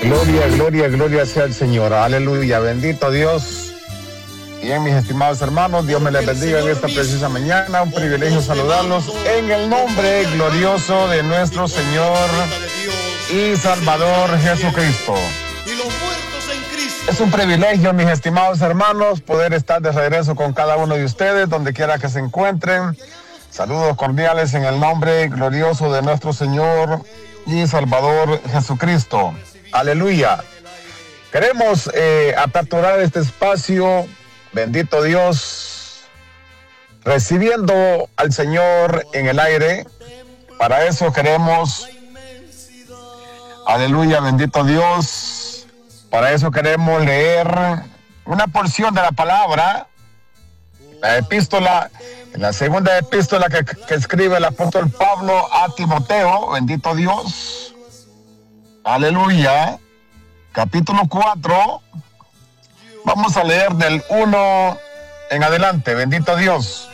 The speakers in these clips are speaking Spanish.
Gloria, gloria, gloria sea el Señor. Aleluya, bendito Dios. Bien, mis estimados hermanos, Dios me les bendiga en esta precisa mañana. Un privilegio saludarlos en el nombre glorioso de nuestro Señor y Salvador Jesucristo. Es un privilegio, mis estimados hermanos, poder estar de regreso con cada uno de ustedes, donde quiera que se encuentren. Saludos cordiales en el nombre glorioso de nuestro Señor y Salvador Jesucristo. Aleluya. Queremos aperturar este espacio, bendito Dios, recibiendo al Señor en el aire. Para eso queremos, aleluya, bendito Dios, para eso queremos leer una porción de la palabra, la epístola, la segunda epístola que escribe el apóstol Pablo a Timoteo, bendito Dios. Aleluya. Capítulo 4. Vamos a leer del 1 en adelante. Bendito Dios.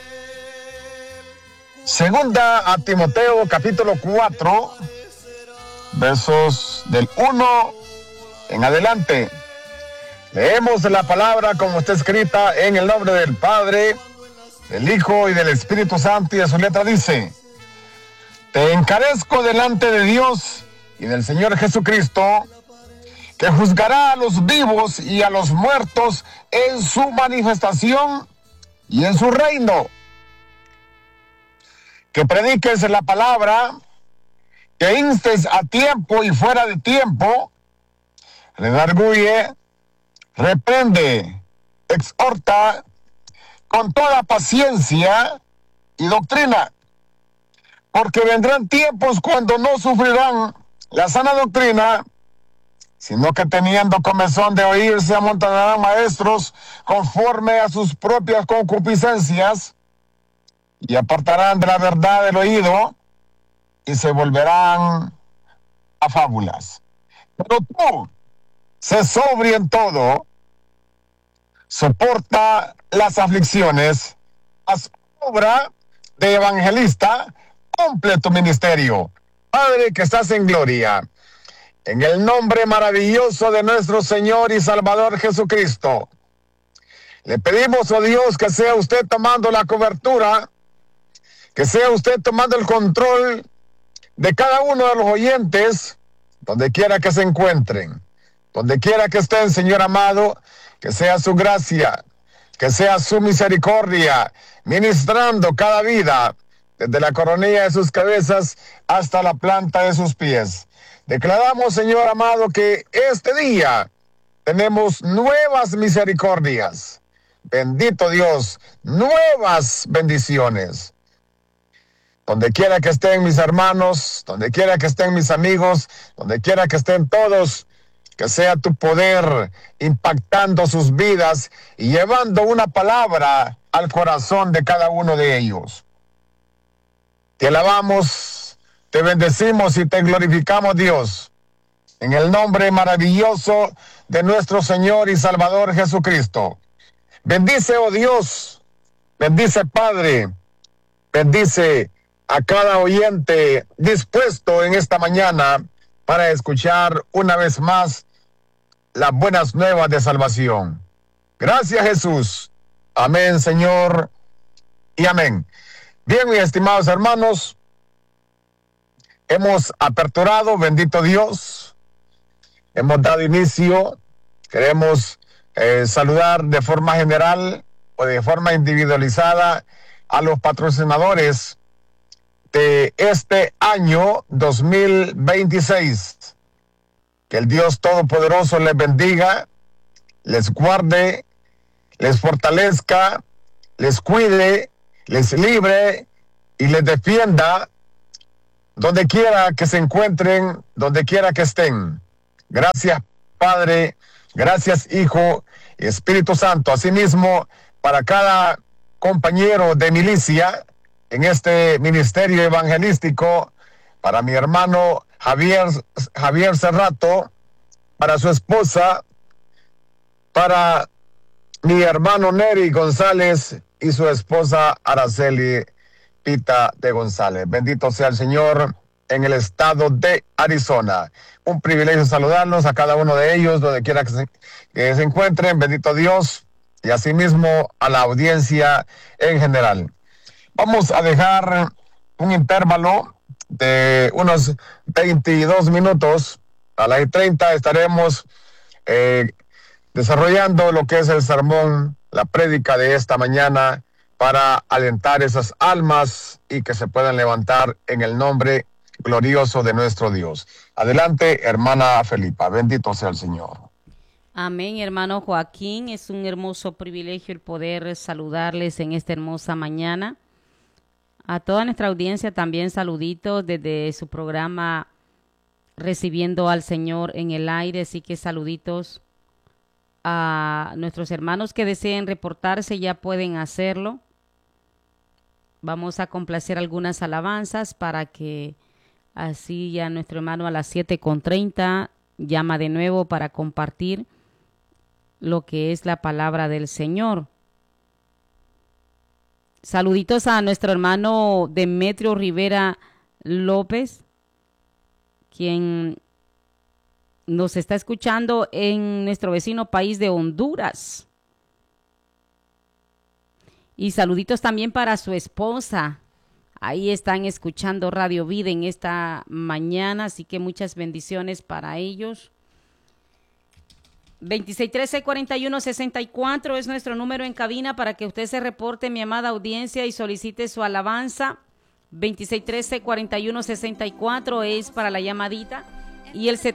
Segunda a Timoteo, capítulo 4, versos del 1 en adelante. Leemos la palabra como está escrita en el nombre del Padre, del Hijo y del Espíritu Santo, y de su letra dice: Te encarezco delante de Dios y del Señor Jesucristo, que juzgará a los vivos y a los muertos en su manifestación y en su reino. Que prediques la palabra, que instes a tiempo y fuera de tiempo, redarguye, reprende, exhorta con toda paciencia y doctrina. Porque vendrán tiempos cuando no sufrirán la sana doctrina, sino que teniendo comezón de oír se amontonarán maestros conforme a sus propias concupiscencias, y apartarán de la verdad del oído y se volverán a fábulas. Pero tú, sé sobrio en todo, soporta las aflicciones, haz obra de evangelista, cumple tu ministerio. Padre que estás en gloria, en el nombre maravilloso de nuestro Señor y Salvador Jesucristo, le pedimos, oh Dios, que sea usted tomando la cobertura, que sea usted tomando el control de cada uno de los oyentes, donde quiera que se encuentren, donde quiera que estén, Señor amado, que sea su gracia, que sea su misericordia, ministrando cada vida, desde la coronilla de sus cabezas hasta la planta de sus pies. Declaramos, Señor amado, que este día tenemos nuevas misericordias. Bendito Dios, nuevas bendiciones. Donde quiera que estén mis hermanos, donde quiera que estén mis amigos, donde quiera que estén todos, que sea tu poder impactando sus vidas y llevando una palabra al corazón de cada uno de ellos. Te alabamos, te bendecimos y te glorificamos, Dios, en el nombre maravilloso de nuestro Señor y Salvador Jesucristo. Bendice, oh Dios, bendice, Padre, bendice a cada oyente dispuesto en esta mañana para escuchar una vez más las buenas nuevas de salvación. Gracias, Jesús. Amén, Señor, y amén. Bien, mis estimados hermanos, hemos aperturado, bendito Dios, hemos dado inicio. Queremos saludar de forma general o de forma individualizada a los patrocinadores de este año 2026. Que el Dios Todopoderoso les bendiga, les guarde, les fortalezca, les cuide, les libre y les defienda donde quiera que se encuentren, donde quiera que estén. Gracias, Padre, gracias, Hijo y Espíritu Santo. Asimismo, para cada compañero de milicia en este ministerio evangelístico, para mi hermano Javier Cerrato, para su esposa, para mi hermano Neri González y su esposa Araceli Pita de González. Bendito sea el Señor en el estado de Arizona. Un privilegio saludarlos a cada uno de ellos, donde quiera que se encuentren. Bendito Dios, y asimismo a la audiencia en general. Vamos a dejar un intervalo de unos 22 minutos. A las 30 estaremos desarrollando lo que es el sermón, la prédica de esta mañana, para alentar esas almas y que se puedan levantar en el nombre glorioso de nuestro Dios. Adelante, hermana Felipa. Bendito sea el Señor. Amén, hermano Joaquín. Es un hermoso privilegio el poder saludarles en esta hermosa mañana. A toda nuestra audiencia también saluditos desde su programa Recibiendo al Señor en el Aire. Así que saluditos a nuestros hermanos que deseen reportarse, ya pueden hacerlo. Vamos a complacer algunas alabanzas para que así ya nuestro hermano a las 7:30 llama de nuevo para compartir lo que es la palabra del Señor. Saluditos a nuestro hermano Demetrio Rivera López, quien nos está escuchando en nuestro vecino país de Honduras. Y saluditos también para su esposa. Ahí están escuchando Radio Vida en esta mañana, así que muchas bendiciones para ellos. 2613-4164 es nuestro número en cabina para que usted se reporte, mi amada audiencia, y solicite su alabanza. 2613-4164 es para la llamadita. Y el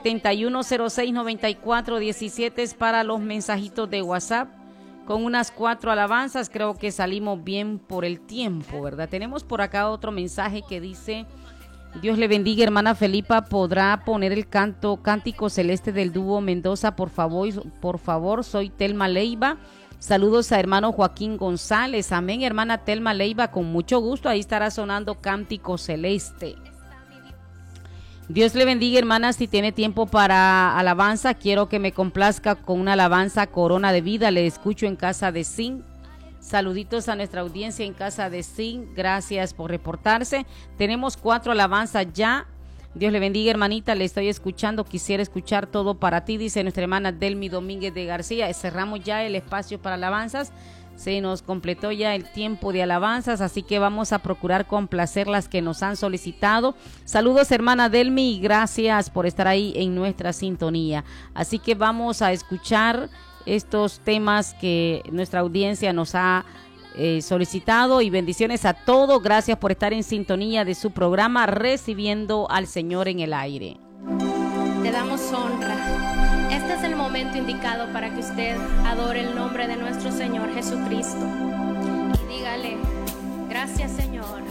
7106-9417 es para los mensajitos de WhatsApp. Con unas 4 alabanzas creo que salimos bien por el tiempo, ¿verdad? Tenemos por acá otro mensaje que dice: Dios le bendiga, hermana Felipa. ¿Podrá poner el cántico celeste del dúo Mendoza, por favor? Soy Telma Leiva. Saludos a hermano Joaquín González. Amén, hermana Telma Leiva, con mucho gusto. Ahí estará sonando cántico celeste. Dios le bendiga, hermana. Si tiene tiempo para alabanza, quiero que me complazca con una alabanza Corona de Vida. Le escucho en Casa de Zinc. Saluditos a nuestra audiencia en Casa de Zinc. Gracias por reportarse. Tenemos 4 alabanzas ya. Dios le bendiga, hermanita. Le estoy escuchando. Quisiera escuchar todo para ti, dice nuestra hermana Delmi Domínguez de García. Cerramos ya el espacio para alabanzas. Se nos completó ya el tiempo de alabanzas, así que vamos a procurar complacer las que nos han solicitado. Saludos, hermana Delmi, y gracias por estar ahí en nuestra sintonía. Así que vamos a escuchar estos temas que nuestra audiencia nos ha solicitado, y bendiciones a todos. Gracias por estar en sintonía de su programa Recibiendo al Señor en el Aire. Te damos honra. Este es el momento indicado para que usted adore el nombre de nuestro Señor Jesucristo y dígale: gracias, Señor.